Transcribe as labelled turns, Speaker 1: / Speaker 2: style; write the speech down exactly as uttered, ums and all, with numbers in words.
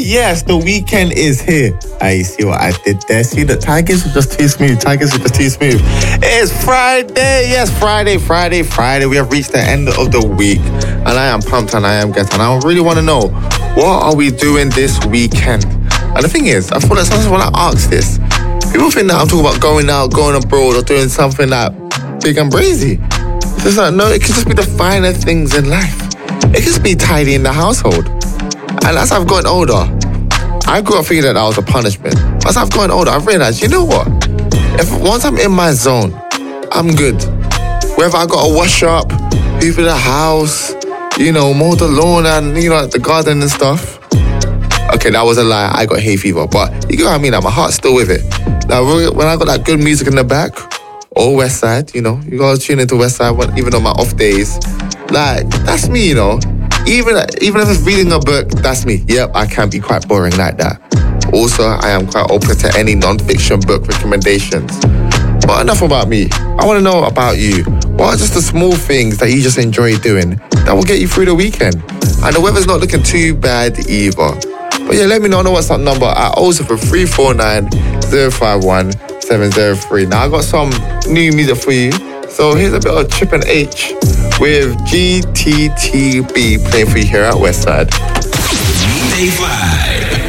Speaker 1: yes, the weekend is here. I see what I did there. See, the Tigers are just too smooth. Tigers are just too smooth. It's Friday. Yes, Friday, Friday, Friday. We have reached the end of the week. And I am pumped and I am getting. And I really want to know, what are we doing this weekend? And the thing is, I feel like sometimes when I ask this, people think that I'm talking about going out, going abroad, or doing something that big and brazy. It's like, no, it could just be the finer things in life. It could just be tidying the household. And as I've gotten older, I grew up thinking that that was a punishment. As I've gotten older, I've realized, you know what? If once I'm in my zone, I'm good. Whether I got to wash up, hoover the house, you know, mow the lawn and, you know, the garden and stuff. Okay, that was a lie. I got hay fever. But you get what I mean? Like, my heart's still with it. Like, when I got that good music in the back, or West Side, you know, you gotta tune into West Side when, even on my off days. Like, that's me, you know. Even even if it's reading a book, that's me. Yep, I can be quite boring like that. Also, I am quite open to any non-fiction book recommendations. But enough about me. I want to know about you. What are just the small things that you just enjoy doing that will get you through the weekend? And the weather's not looking too bad either. But yeah, let me know on the WhatsApp number at oh seven three four nine zero five one seven zero three. Now, I got some new music for you. So here's a bit of Chip and H with G T T B playing for you here at Westside.
Speaker 2: Day five.